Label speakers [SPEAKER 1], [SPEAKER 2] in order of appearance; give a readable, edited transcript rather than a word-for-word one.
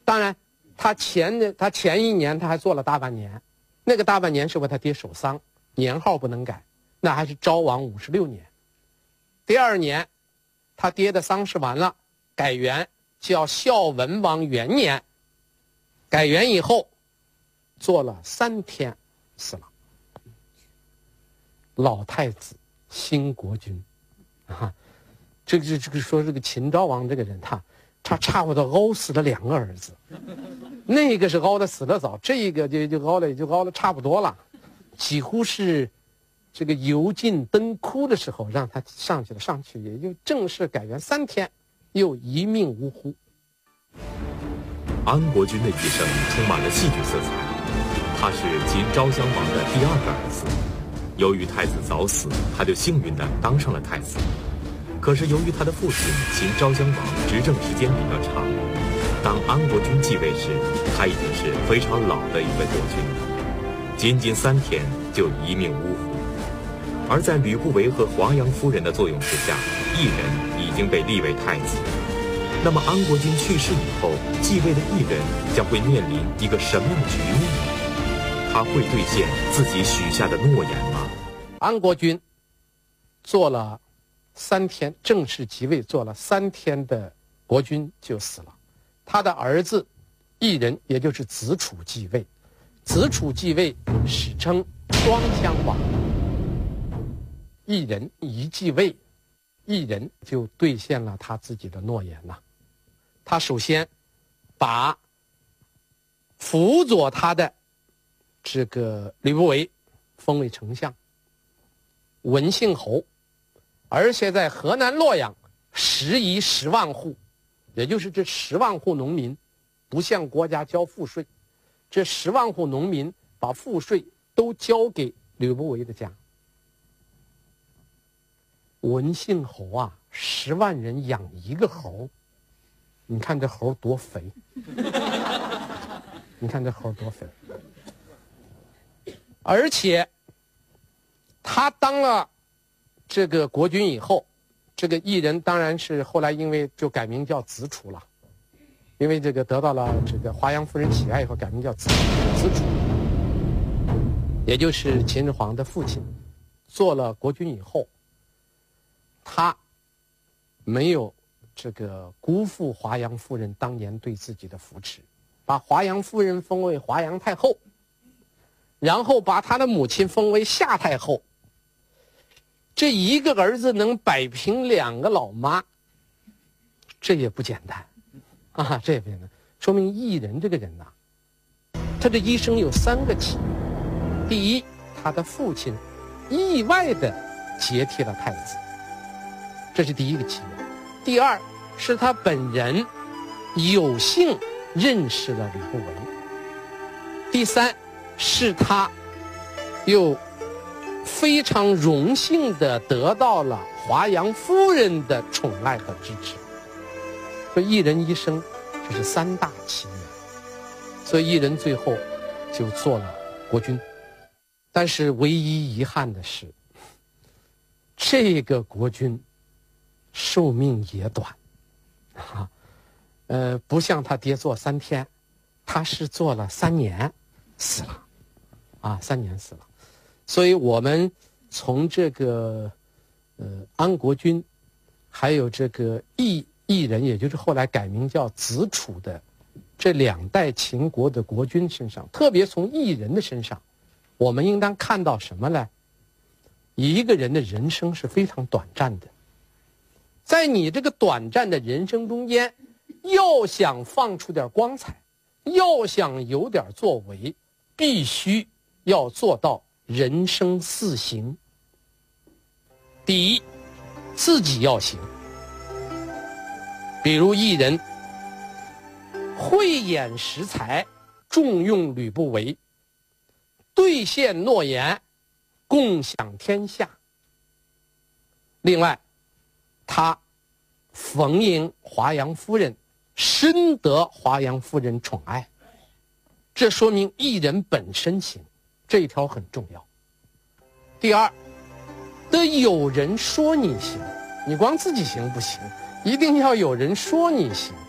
[SPEAKER 1] 当然，他前一年他还做了大半年，那个大半年是为他爹守丧，年号不能改，那还是昭王56年。第二年，他爹的丧事完了，改元叫孝文王元年。改元以后，做了3天，死了。老太子，新国君，啊，这个说这个秦昭王这个人，他差不多熬死了2个儿子，那个是熬的死得早，这个就熬了差不多了，几乎是这个油尽灯枯的时候让他上去，也就正式改元3天，又一命呜呼。
[SPEAKER 2] 安国君的一生充满了戏剧色彩，他是秦昭襄王的第2个儿子。由于太子早死，他就幸运地当上了太子。可是由于他的父亲秦昭襄王执政时间比较长，当安国君继位时，他已经是非常老的一位国君了，仅3天就一命呜呼。而在吕不韦和华阳夫人的作用之下，异人已经被立为太子。那么安国君去世以后，继位的异人将会面临一个什么样的局面呢？他会兑现自己许下的诺言吗？
[SPEAKER 1] 安国君做了3天，正式即位做了3天的国君就死了。他的儿子异人，也就是子楚继位。子楚继位史称双襄王。异人一继位，异人就兑现了他自己的诺言呐。他首先把辅佐他的这个吕不韦封为丞相，文姓侯，而且在河南洛阳食邑10万户，也就是这10万户农民不向国家交赋税，这10万户农民把赋税都交给吕不韦的家。文姓侯啊，10万人养1个猴，你看这猴多肥，你看这猴多肥。而且他当了这个国君以后，这个异人当然是后来因为就改名叫子楚了，因为这个得到了这个华阳夫人喜爱以后改名叫子楚，也就是秦始皇的父亲。做了国君以后，他没有这个辜负华阳夫人当年对自己的扶持，把华阳夫人封为华阳太后，然后把他的母亲封为夏太后。这一个儿子能摆平2个老妈，这也不简单啊，这也不简单。说明异人这个人呐，他这一生有3个奇遇。第一，他的父亲意外的接替了太子，这是第一个奇遇。第二，是他本人有幸认识了吕不韦。第三，是他又非常荣幸地得到了华阳夫人的宠爱和支持。所以异人一生这是3大奇缘，所以异人最后就做了国君。但是唯一遗憾的是，这个国君寿命也短啊，不像他爹做3天，他是做了3年死了啊，3年死了。所以我们从这个安国君还有这个异人，也就是后来改名叫子楚的这2代秦国的国君身上，特别从异人的身上，我们应当看到什么呢？一个人的人生是非常短暂的，在你这个短暂的人生中间，要想放出点光彩，要想有点作为，必须要做到人生4行。第一，自己要行，比如异人慧眼识才，重用吕不韦，兑现诺言，共享天下。另外，他逢迎华阳夫人，深得华阳夫人宠爱，这说明异人本身行，这一条很重要。第二，得有人说你行，你光自己行不行，一定要有人说你行。